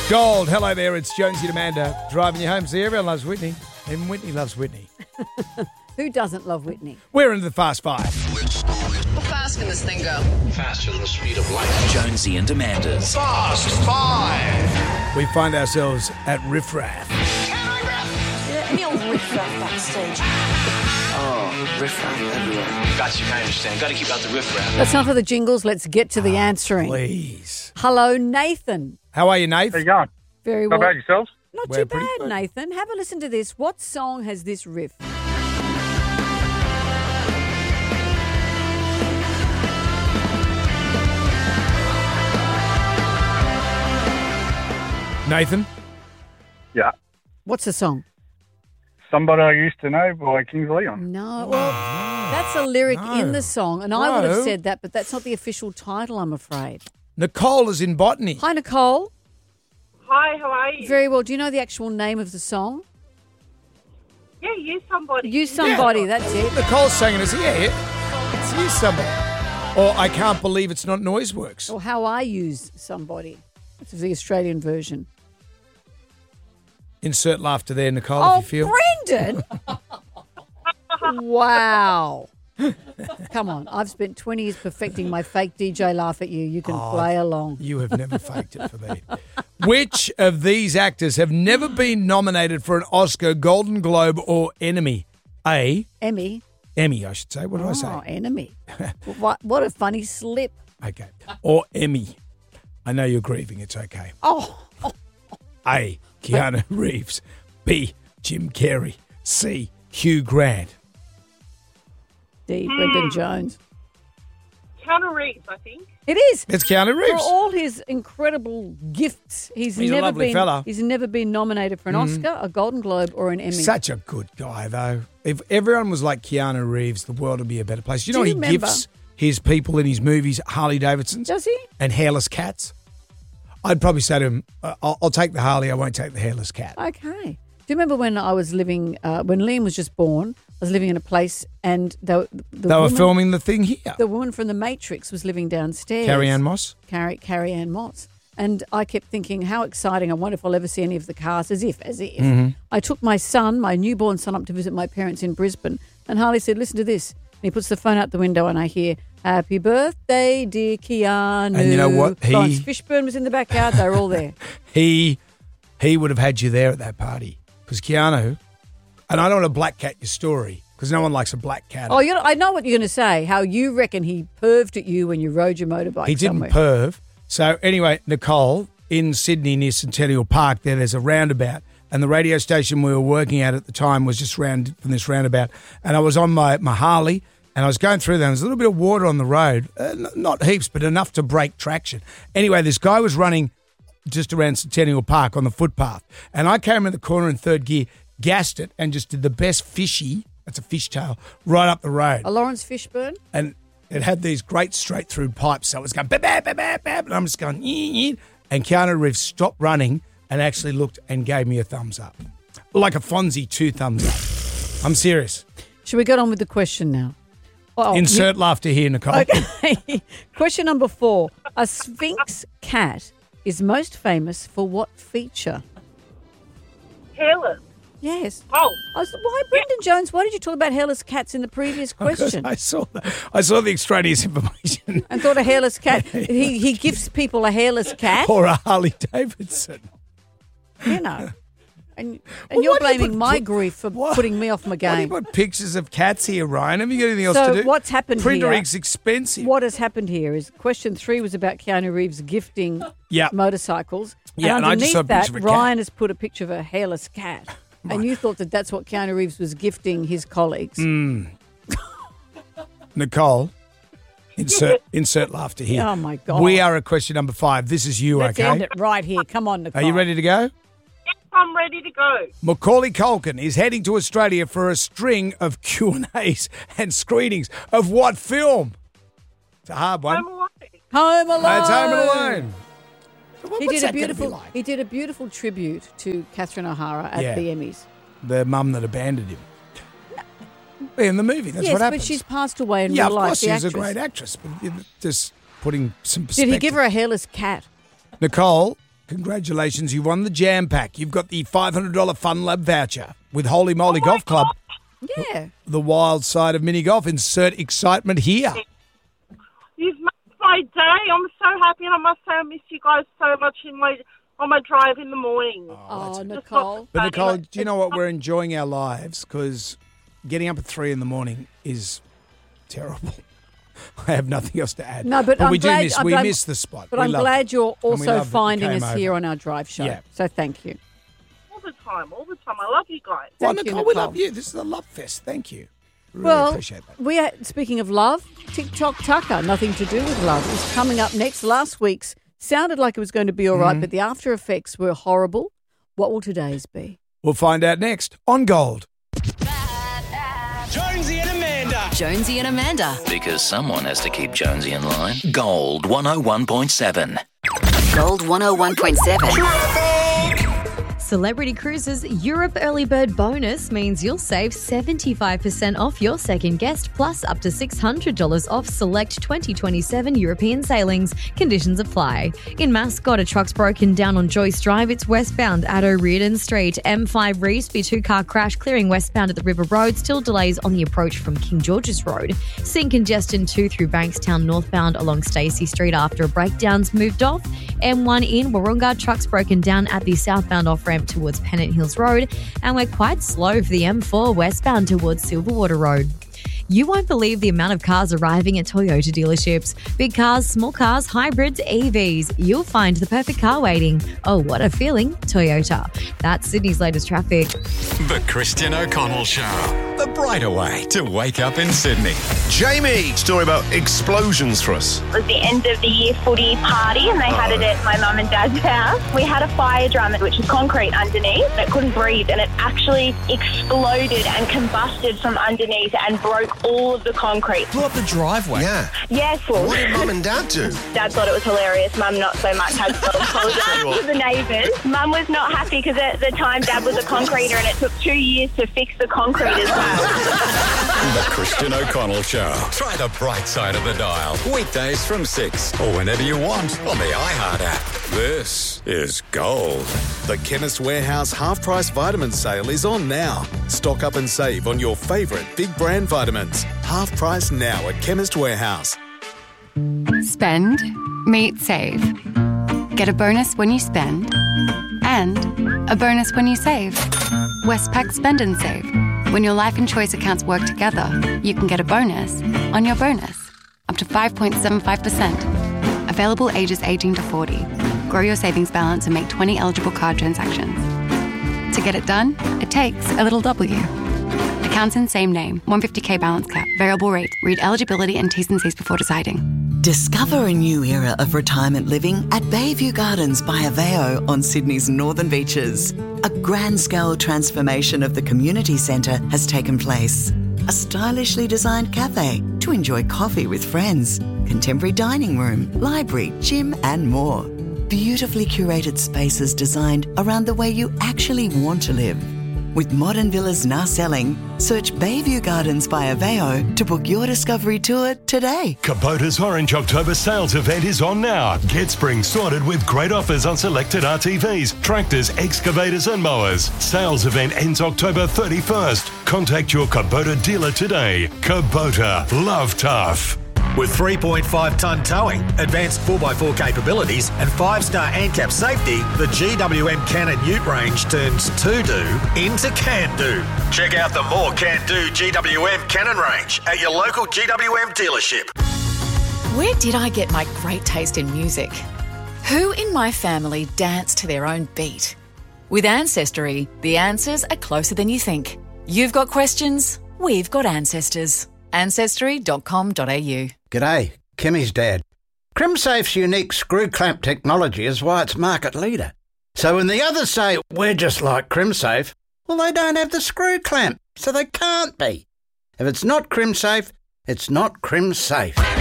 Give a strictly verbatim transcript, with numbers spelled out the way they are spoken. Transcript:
Gold, hello there, it's Jonesy and Amanda driving you home. See, everyone loves Whitney. Even Whitney loves Whitney. Who doesn't love Whitney? We're into the Fast Five. How fast can this thing go? Faster than the speed of light. Jonesy and Amanda's Fast Five. We find ourselves at Riff Raff. Yeah, any old riff-raff backstage. Oh, riff-raff everywhere. Got you, I understand. Got to keep out the riff-raff. That's enough of the jingles. Let's get to the answering. Please. Hello, Nathan. How are you, Nath? How you going? Very How well. about yourselves? Not We're too pretty bad, good. Nathan. Have a listen to this. What song has this riff? Nathan? Yeah. What's the song? Somebody I Used to Know by Kings Leon. No. Well, that's a lyric no. in the song, and I would have No. said that, but that's not the official title, I'm afraid. Nicole is in botany. Hi, Nicole. Hi, how are you? Very well. Do you know the actual name of the song? Yeah, you somebody. You Somebody, that's it. Nicole's saying it. Yeah, yeah. It's you somebody. Or I Can't Believe It's Not Noiseworks. Or How I Use Somebody. That's the Australian version. Insert laughter there, Nicole, Oh, if you feel. Brendan! Wow. Come on. I've spent twenty years perfecting my fake D J laugh at you. You can Oh, play along. You have never faked it for me. Which of these actors have never been nominated for an Oscar, Golden Globe, or Emmy? A. Emmy. Emmy, I should say. What did I Oh, say? enemy. what, what a funny slip. Okay. Or Emmy. I know you're grieving. It's okay. Oh, A. Keanu Reeves. B. Jim Carrey. C. Hugh Grant. D. Brendan Jones. Keanu Reeves, I think. It is. It's Keanu For Reeves. all his incredible gifts, he's, He's a never lovely been fella. he's never been nominated for an Oscar, a Golden Globe, or an Emmy. Such a good guy, though. If everyone was like Keanu Reeves, the world would be a better place. You Do know, you he remember- gifts his people in his movies Harley Davidsons Does he? and hairless cats. I'd probably say to him, uh, I'll, I'll take the Harley, I won't take the hairless cat. Okay. Do you remember when I was living, uh, when Liam was just born, I was living in a place and the, the they were woman, filming the thing here. the woman from The Matrix was living downstairs. Carrie Ann Moss. Carrie, Carrie Ann Moss. And I kept thinking, how exciting. I wonder if I'll ever see any of the cast, as if, as if. Mm-hmm. I took my son, my newborn son, up to visit my parents in Brisbane. And Harley said, listen to this. And he puts the phone out the window and I hear, happy birthday, dear Keanu. And you know what? He- Lawrence Fishburne was in the backyard. They were all there. He he would have had you there at that party. Because Keanu, and I don't want to black cat your story, because no one likes a black cat. Oh, you know, I know what you're going to say, how you reckon he perved at you when you rode your motorbike He didn't somewhere. perv. So anyway, Nicole, in Sydney near Centennial Park, there, there's a roundabout. And the radio station we were working at at the time was just round from this roundabout. And I was on my, my Harley, and I was going through there. There was a little bit of water on the road. Uh, n- not heaps, but enough to break traction. Anyway, this guy was running just around Centennial Park on the footpath. And I came in the corner in third gear, gassed it, and just did the best fishy, that's a fishtail, right up the road. A Lawrence Fishburne? And it had these great straight through pipes, so it was going bap, bap, bap, bap, bap, and I'm just going, ee, ee. And Keanu Reeves stopped running and actually looked and gave me a thumbs up. Like a Fonzie, two thumbs up. I'm serious. Should we get on with the question now? Oh, Insert laughter here, Nicole. Okay. Question number four. A Sphinx cat is most famous for what feature? Hairless. Yes. Oh, I was, why, Brendan Jones, why did you talk about hairless cats in the previous question? I saw that. I saw the extraneous information. And thought a hairless cat, he, he gives people a hairless cat, Or a Harley Davidson. you know. And, and Well, you're why do you blaming put- my put- grief for why- putting me off my Why do you game. put pictures of cats here, Ryan? Have you got anything else So to do? what's happened Printer here- ink's expensive. What has happened here is question three was about Keanu Reeves gifting Yeah. motorcycles. Yeah, and and I just underneath saw a that, picture of a cat. Ryan has put a picture of a hairless cat. And you thought that that's what Keanu Reeves was gifting his colleagues. Mm. Nicole, insert insert laughter here. Oh, my God. We are at question number five. This is you, Let's okay? end it right here. Come on, Nicole. Are you ready to go? yes, I'm ready to go. Macaulay Culkin is heading to Australia for a string of Q and A's and screenings of what film? It's a hard one. I'm alone. Home Alone. It's Home and Alone. What- He what's did a that gonna be beautiful. like? He did a beautiful tribute to Catherine O'Hara at Yeah. the Emmys. The mum that abandoned him. In the movie, that's yes, what happens. but she's passed away in yeah, real of life. course, the she's a actress. great actress. But you're just putting some Did perspective. he give her a hairless cat? Nicole, Congratulations, you've won the Jam Pack. You've got the five hundred dollars Fun Lab voucher with Holy Moly Oh, Golf Club. Yeah. The wild side of mini golf. Insert excitement here. You've made my day. I'm so happy, and I must say I miss you guys so much in my on my drive in the morning. Oh, Nicole. But Nicole, do you know what? We're enjoying our lives because getting up at three in the morning is terrible. I have nothing else to add. No, but, I'm we glad, do miss I'm we glad, miss the spot. But We I'm love glad it. you're And we also love that you finding came us over. here on our drive show. Yeah. So thank you. All the time, all the time. I love you guys. Well, Thank you, Nicole, we Nicole. love you. This is a love fest. Thank you. Really Well, appreciate that. we are speaking of love. TikTok Tucker, nothing to do with love, is coming up next. Last week's sounded like it was going to be all right, Mm-hmm. but the after effects were horrible. What will today's be? We'll find out next on Gold. Jonesy and Amanda. Jonesy and Amanda. Because someone has to keep Jonesy in line. Gold one oh one point seven. Gold one oh one point seven. Celebrity Cruises Europe Early Bird Bonus means you'll save seventy-five percent off your second guest, plus up to six hundred dollars off select twenty twenty-seven European sailings. Conditions apply. In Mascot, a truck's broken down on Joyce Drive. It's westbound at O'Riordan Street. M five Reesby, two-car crash clearing westbound at the River Road. Still delays on the approach from King George's Road. Seeing congestion two through Bankstown northbound along Stacey Street after a breakdown's moved off. M one in Warunga, trucks broken down at the southbound off-ramp towards Pennant Hills Road, and we're quite slow for the M four westbound towards Silverwater Road. You won't believe the amount of cars arriving at Toyota dealerships. Big cars, small cars, hybrids, E Vs. You'll find the perfect car waiting. Oh, what a feeling, Toyota. That's Sydney's latest traffic. The Christian O'Connell Show. The brighter way to wake up in Sydney. Jamie, story about explosions for us. It was the end of the year footy party and they had it at my mum and dad's house. We had a fire drum which was concrete underneath that couldn't breathe, and it actually exploded and combusted from underneath and broke all of the concrete. Blew up the driveway. Yeah. Yes, well. What did mum and dad do? Dad thought it was hilarious. Mum not so much. Had to apologise to the neighbours. Mum was not happy because at the time Dad was a concreter and it took two years to fix the concrete as well. The Christian O'Connell Show. Try the bright side of the dial. Weekdays from six or whenever you want on the iHeart app. This is Gold. The Chemist Warehouse half-price vitamin sale is on now. Stock up and save on your favourite big brand vitamins. Half price now at Chemist Warehouse. Spend, meet, save. Get a bonus when you spend and a bonus when you save. Westpac Spend and Save. When your life and choice accounts work together, you can get a bonus on your bonus, up to five point seven five percent. Available ages eighteen to forty. Grow your savings balance and make twenty eligible card transactions. To get it done, it takes a little W. Accounts in same name, one hundred fifty thousand balance cap, variable rate. Read eligibility and T's and C's before deciding. Discover a new era of retirement living at Bayview Gardens by Aveo on Sydney's northern beaches. A grand-scale transformation of the community centre has taken place. A stylishly designed cafe to enjoy coffee with friends, contemporary dining room, library, gym and more. Beautifully curated spaces designed around the way you actually want to live. With modern villas now selling, search Bayview Gardens by Aveo to book your discovery tour today. Kubota's Orange October sales event is on now. Get spring sorted with great offers on selected R T Vs, tractors, excavators and mowers. Sales event ends October thirty-first. Contact your Kubota dealer today. Kubota, love tough. With three point five tonne towing, advanced four by four capabilities and five star ANCAP safety, the G W M Cannon Ute range turns to-do into can-do. Check out the more can-do G W M Cannon range at your local G W M dealership. Where did I get my great taste in music? Who in my family danced to their own beat? With Ancestry, the answers are closer than you think. You've got questions, we've got ancestors. ancestry dot com dot a u. G'day, Kimmy's dad. CrimSafe's unique screw clamp technology is why it's market leader. So when the others say we're just like CrimSafe, well, they don't have the screw clamp, so they can't be. If it's not CrimSafe, it's not CrimSafe.